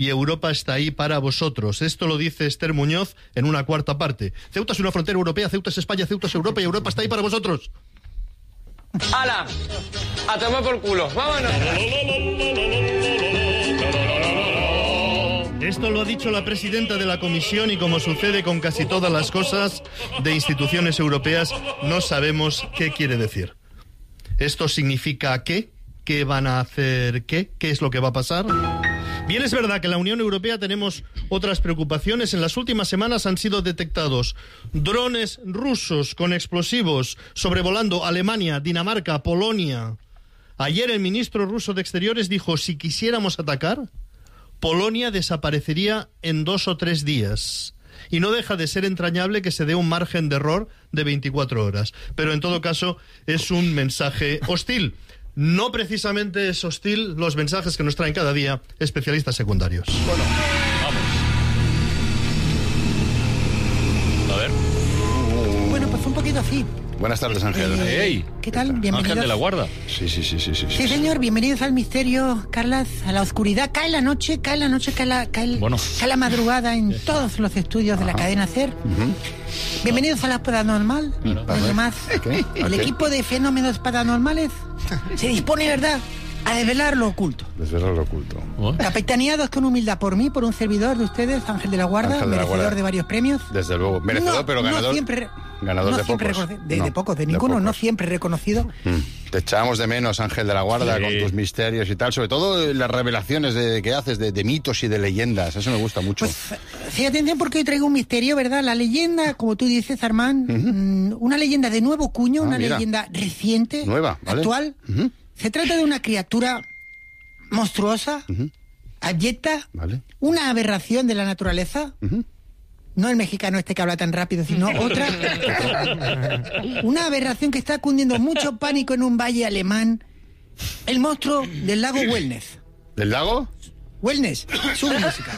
y Europa está ahí para vosotros. Esto lo dice Esther Muñoz en una cuarta parte. Ceuta es una frontera europea, Ceuta es España, Ceuta es Europa y Europa está ahí para vosotros. ¡Hala! ¡A tomar por culo! ¡Vámonos! Esto lo ha dicho la presidenta de la Comisión y como sucede con casi todas las cosas de instituciones europeas, no sabemos qué quiere decir. ¿Esto significa qué? ¿Qué van a hacer qué? ¿Qué es lo que va a pasar? Bien, es verdad que en la Unión Europea tenemos otras preocupaciones. En las últimas semanas han sido detectados drones rusos con explosivos sobrevolando Alemania, Dinamarca, Polonia. Ayer el ministro ruso de Exteriores dijo, si quisiéramos atacar, Polonia desaparecería en 2 o 3 días. Y no deja de ser entrañable que se dé un margen de error de 24 horas. Pero en todo caso es un mensaje hostil. No precisamente es hostil los mensajes que nos traen cada día especialistas secundarios. Bueno, vamos. A ver. Bueno, pues un poquito así. Buenas tardes, Ángel. ¡Ey! ¿Qué tal? Bienvenidos. Ángel de la Guarda. Sí. Sí, señor, bienvenidos al misterio, Carlas, a la oscuridad. Cae la noche, cae la madrugada en todos los estudios de la cadena SER. Bienvenidos a la Paranormal. Además, el equipo de fenómenos paranormales se dispone, ¿verdad?, a desvelar lo oculto. Desvelar lo oculto. Capitaneados con humildad por mí, por un servidor de ustedes, Ángel de la Guarda, merecedor de varios premios. Desde luego, merecedor, pero ganador. No siempre, ganador de siempre pocos. De pocos, de ninguno, no siempre reconocido. Te echábamos de menos, Ángel de la Guarda, con tus misterios y tal. Sobre todo las revelaciones que haces de mitos y de leyendas. Eso me gusta mucho. Pues, sí, atención, porque hoy traigo un misterio, ¿verdad? La leyenda, como tú dices, Armand, una leyenda de nuevo cuño, una leyenda reciente, nueva, ¿vale? Actual. Se trata de una criatura monstruosa, abyecta, ¿vale? Una aberración de la naturaleza. No el mexicano este que habla tan rápido, sino otra. Una aberración que está cundiendo mucho pánico en un valle alemán. El monstruo del lago Wellness. ¿Del lago? Wellness, sube música.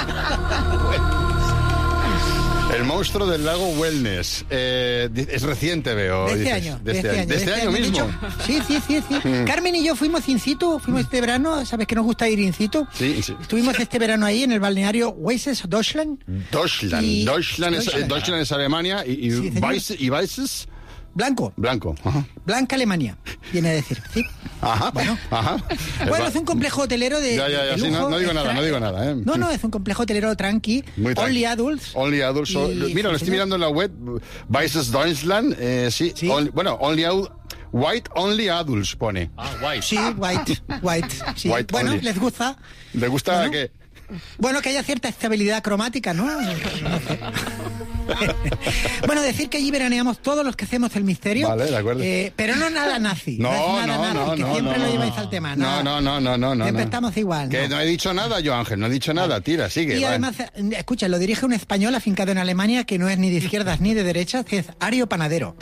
El monstruo del lago Wellness. Es reciente, veo. De este año mismo. Sí. Carmen y yo fuimos in situ, fuimos este verano, sabes que nos gusta ir in situ. Sí. Estuvimos este verano ahí en el balneario Weißes, Deutschland. Deutschland es Alemania y Weißes... Blanco. Ajá. Blanca Alemania, viene a decir, ¿sí? Bueno, es un complejo hotelero de Ya, lujo, sí, no digo nada. No, es un complejo hotelero tranqui. Muy tranqui. Only adults. Mira, lo estoy mirando en la web, Weißes Deutschland, sí. White Only Adults pone. White. Sí, white. Sí. White bueno, only. ¿les gusta? ¿Les gusta qué? Bueno, que haya cierta estabilidad cromática, ¿no? No sé. Bueno, decir que allí veraneamos todos los que hacemos el misterio. Vale, de acuerdo. Pero no nada nazi. No, que siempre lo lleváis al tema. No. Siempre estamos igual. Que no he dicho nada yo, Ángel, no he dicho nada. Tira, sigue. Y además, escucha, lo dirige un español afincado en Alemania que no es ni de izquierdas ni de derechas, que es Ario Panadero.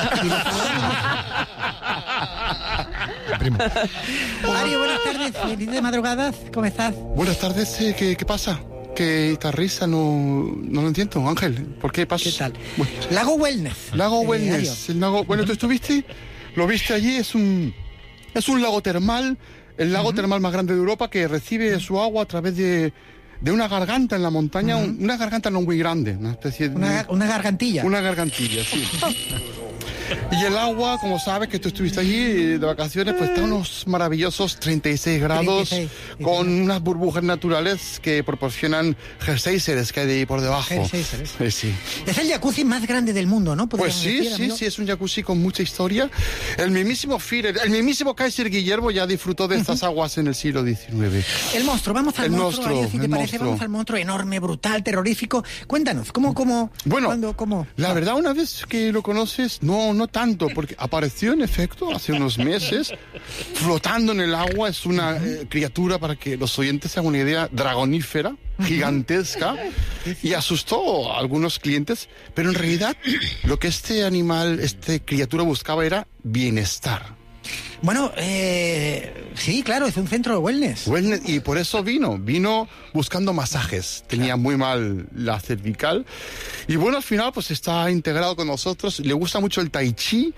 Ario, buenas tardes. Feliz de madrugadas. ¿Cómo estás? Buenas tardes. ¿Qué pasa? Que esta risa no lo entiendo, Ángel. ¿Por qué pasa? ¿Qué tal? Bueno. Lago Wellness. Lago Wellness. Bueno, ¿tú estuviste? ¿Lo viste allí? Es un lago termal, el lago termal más grande de Europa, que recibe su agua a través de una garganta en la montaña, una garganta no muy grande, una especie de... Una gargantilla. Una gargantilla, sí. Y el agua, como sabes que tú estuviste allí de vacaciones, pues está a unos maravillosos 36 grados, 36, con unas burbujas naturales que proporcionan geysers que hay de ahí por debajo. Geysers. Sí. Es el jacuzzi más grande del mundo, ¿no? Pues sí, es un jacuzzi con mucha historia. El mismísimo Führer, el mismísimo Kaiser Guillermo ya disfrutó de estas aguas en el siglo XIX. El monstruo, vamos al monstruo. Si te parece, vamos al monstruo enorme, brutal, terrorífico. Cuéntanos, ¿cómo? Bueno, ¿cuándo? La verdad, una vez que lo conoces, no tanto, porque apareció en efecto hace unos meses, flotando en el agua. Es una criatura, para que los oyentes se hagan una idea, dragonífera, gigantesca, y asustó a algunos clientes, pero en realidad lo que esta criatura buscaba era bienestar. Bueno, sí, claro, es un centro de wellness. Y por eso vino buscando masajes. Tenía muy mal la cervical. Y bueno, al final pues está integrado con nosotros. Le gusta mucho el tai chi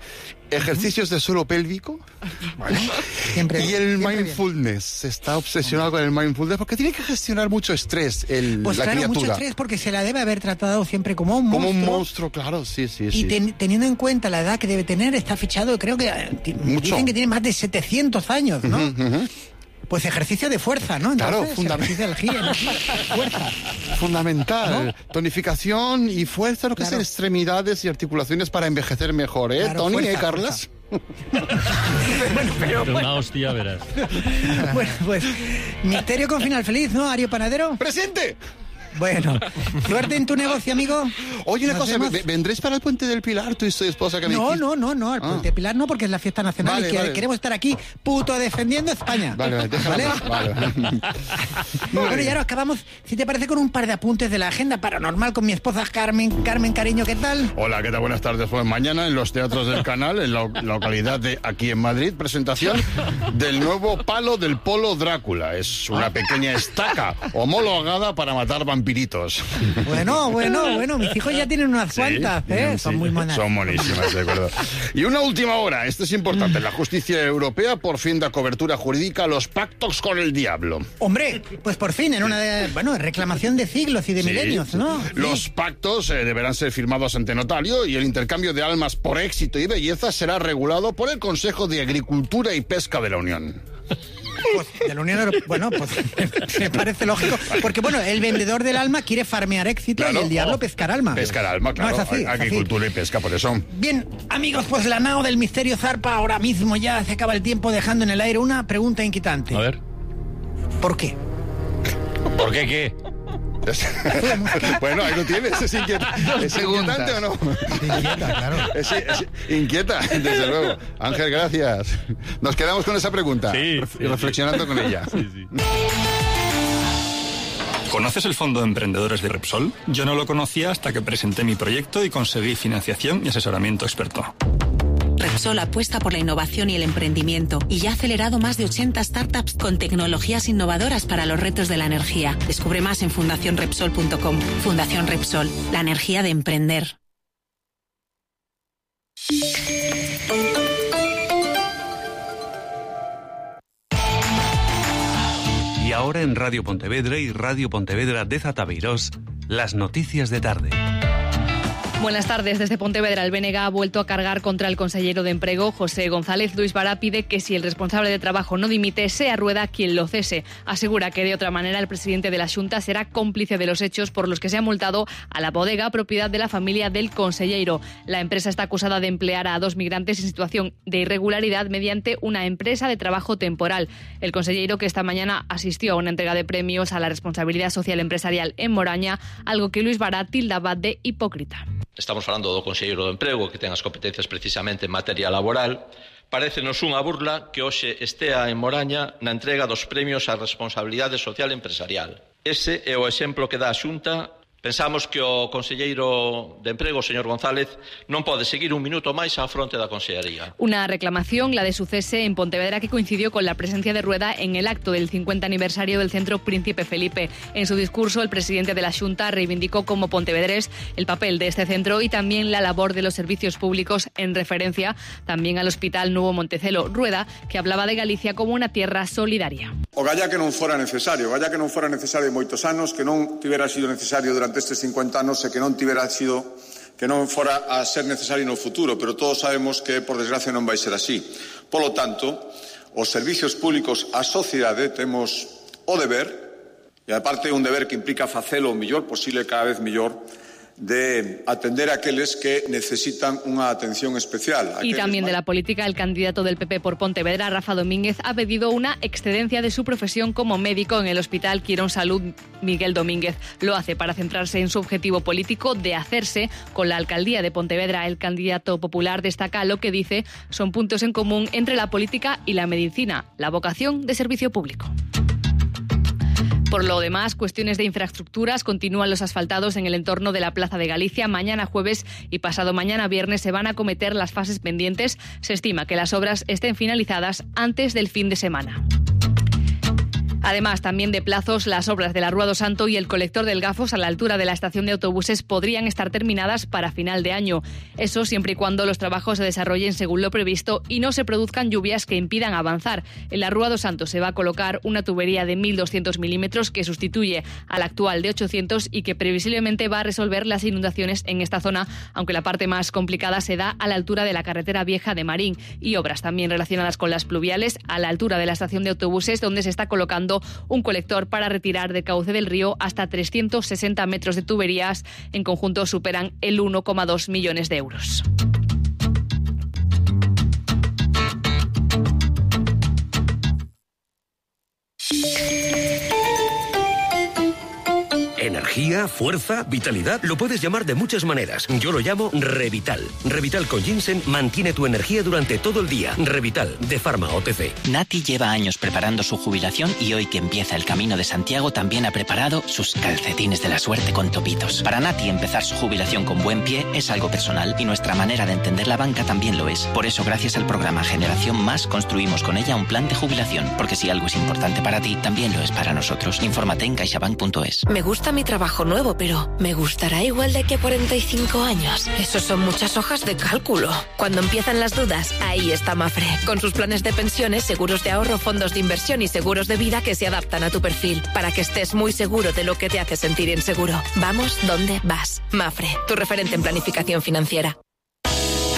Ejercicios de suelo pélvico. Vale. Y el mindfulness. Se está obsesionado con el mindfulness porque tiene que gestionar mucho estrés la criatura. Mucho estrés porque se la debe haber tratado siempre como un monstruo. Como un monstruo, claro, sí. Y teniendo en cuenta la edad que debe tener, está fichado, creo que dicen que tiene más de 700 años, ¿no? Pues ejercicio de fuerza, ¿no? Entonces, claro, fundamental. Fuerza. Fundamental. ¿No? Tonificación y fuerza, lo que son extremidades y articulaciones para envejecer mejor, ¿eh? Claro, Tony, Carlas. Bueno, pero una hostia, verás. Bueno, pues, misterio con final feliz, ¿no, Ario Panadero? ¡Presente! Bueno, suerte en tu negocio, amigo. Oye, una cosa, ¿vendréis para el Puente del Pilar, tú y tu esposa? Que no, el Puente del Pilar no, porque es la fiesta nacional y queremos estar aquí, defendiendo España. Vale, Bueno, y ahora acabamos, si te parece, con un par de apuntes de la agenda paranormal con mi esposa Carmen. Carmen, cariño, ¿qué tal? Hola, ¿qué tal? Buenas tardes. Pues mañana en los teatros del Canal, en la localidad de aquí en Madrid, presentación del nuevo palo del Polo Drácula. Es una pequeña estaca homologada para matar vampiritos. Bueno, mis hijos ya tienen unas cuantas, ¿eh? Son muy monas. Son monísimas, de acuerdo. Y una última hora, esto es importante, la justicia europea por fin da cobertura jurídica a los pactos con el diablo. Hombre, pues por fin, en una reclamación de siglos y de milenios, ¿no? Los pactos deberán ser firmados ante notario y el intercambio de almas por éxito y belleza será regulado por el Consejo de Agricultura y Pesca de la Unión. Pues de la Unión Europea, pues me parece lógico, porque el vendedor del alma quiere farmear éxito, claro, y el diablo pescar alma. Pescar alma, claro, no, es así, agricultura y pesca, por eso. Bien, amigos, pues la nao del misterio zarpa ahora mismo, ya se acaba el tiempo, dejando en el aire una pregunta inquietante. A ver. ¿Por qué? ¿Por qué qué? Bueno, ahí lo tienes, es inquietante. ¿Es inquietante o no? Inquieta, claro. Es inquieta, desde luego. Ángel, gracias. Nos quedamos con esa pregunta y reflexionando con ella. Sí. ¿Conoces el Fondo de Emprendedores de Repsol? Yo no lo conocía hasta que presenté mi proyecto y conseguí financiación y asesoramiento experto. Repsol apuesta por la innovación y el emprendimiento y ya ha acelerado más de 80 startups con tecnologías innovadoras para los retos de la energía. Descubre más en fundacionrepsol.com. Fundación Repsol, la energía de emprender. Y ahora en Radio Pontevedra y Radio Pontevedra de Zatabeirós, las noticias de tarde. Buenas tardes. Desde Pontevedra, el BNG ha vuelto a cargar contra el consellero de Emprego, José González. Luis Bará pide que si el responsable de trabajo no dimite, sea Rueda quien lo cese. Asegura que de otra manera el presidente de la Xunta será cómplice de los hechos por los que se ha multado a la bodega, propiedad de la familia del consellero. La empresa está acusada de emplear a 2 migrantes en situación de irregularidad mediante una empresa de trabajo temporal. El consellero, que esta mañana asistió a una entrega de premios a la responsabilidad social empresarial en Moraña, algo que Luis Bará tildaba de hipócrita. Estamos falando do Conselleiro do Emprego, que ten as competencias precisamente en materia laboral. Parécenos unha burla que hoxe estea en Moraña na entrega dos premios á responsabilidade social empresarial. Ese é o exemplo que dá a Xunta. Pensamos que o conselleiro de Emprego, o señor González, non pode seguir un minuto máis á fronte da consellería. Una reclamación, la de su cese en Pontevedra, que coincidió con la presencia de Rueda en el acto del 50 aniversario del Centro Príncipe Felipe. En su discurso, el presidente de la Xunta reivindicó como pontevedrés el papel de este centro y también la labor de los servicios públicos, en referencia también al Hospital Nuevo Montecelo. Rueda, que hablaba de Galicia como una tierra solidaria. O galla que non fora necesario moitos anos, que non tivera sido necesario durante estes 50 anos e que non fora a ser necesario no futuro, pero todos sabemos que, por desgracia, non vai ser así. Polo tanto, os servicios públicos, a sociedade, temos o deber, e aparte un deber que implica facelo o mellor posible, cada vez mellor, de atender a aqueles que necesitan unha atención especial. Y también de la política, el candidato del PP por Pontevedra, Rafa Domínguez, ha pedido una excedencia de su profesión como médico en el Hospital Quirón Salud Miguel Domínguez. Lo hace para centrarse en su objetivo político de hacerse con la alcaldía de Pontevedra. El candidato popular destaca lo que dice son puntos en común entre la política y la medicina, la vocación de servicio público. Por lo demás, cuestiones de infraestructuras, continúan los asfaltados en el entorno de la Plaza de Galicia. Mañana jueves y pasado mañana viernes se van a acometer las fases pendientes. Se estima que las obras estén finalizadas antes del fin de semana. Además, también de plazos, las obras de la Rúa do Santo y el colector del Gafos a la altura de la estación de autobuses podrían estar terminadas para final de año. Eso siempre y cuando los trabajos se desarrollen según lo previsto y no se produzcan lluvias que impidan avanzar. En la Rúa do Santo se va a colocar una tubería de 1.200 milímetros que sustituye a la actual de 800 y que previsiblemente va a resolver las inundaciones en esta zona, aunque la parte más complicada se da a la altura de la carretera vieja de Marín, y obras también relacionadas con las pluviales a la altura de la estación de autobuses, donde se está colocando un colector para retirar del cauce del río hasta 360 metros de tuberías. En conjunto superan el 1,2 millones de euros. Energía, fuerza, vitalidad, lo puedes llamar de muchas maneras. Yo lo llamo Revital. Revital con ginseng mantiene tu energía durante todo el día. Revital, de Pharma OTC. Nati lleva años preparando su jubilación y hoy que empieza el Camino de Santiago también ha preparado sus calcetines de la suerte con topitos. Para Nati empezar su jubilación con buen pie es algo personal y nuestra manera de entender la banca también lo es. Por eso, gracias al programa Generación Más, construimos con ella un plan de jubilación. Porque si algo es importante para ti, también lo es para nosotros. Infórmate en caixabank.es. Me gusta mi trabajo nuevo, pero ¿me gustará igual de aquí a 45 años? Eso son muchas hojas de cálculo. Cuando empiezan las dudas, ahí está Mafre, con sus planes de pensiones, seguros de ahorro, fondos de inversión y seguros de vida que se adaptan a tu perfil, para que estés muy seguro de lo que te hace sentir inseguro. Vamos donde vas. Mafre, tu referente en planificación financiera.